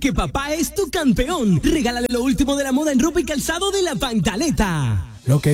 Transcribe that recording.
porque papá es tu campeón. Regálale lo último de la moda en ropa y calzado de La Pantaleta. Lo que